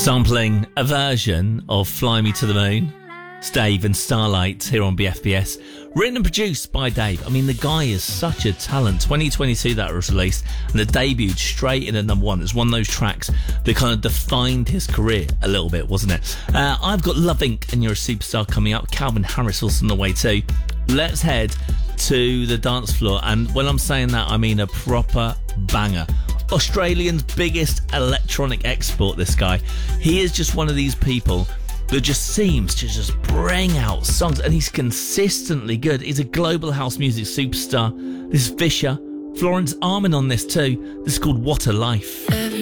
Sampling a version of Fly Me to the Moon. It's Dave and Starlight here on BFBS. Written and produced by Dave. I mean, the guy is such a talent. 2022 that was released, and it debuted straight in at number one. It's one of those tracks that kind of defined his career a little bit, wasn't it? I've got Love Inc. and You're a Superstar coming up. Calvin Harris also on the way too. Let's head to the dance floor, and when I'm saying that, I mean a proper banger. Australian's biggest electronic export, this guy. He is just one of these people that just seems to just bring out songs, and he's consistently good. He's a global house music superstar. This is Fisher. Florence Armin on this too. This is called What a Life.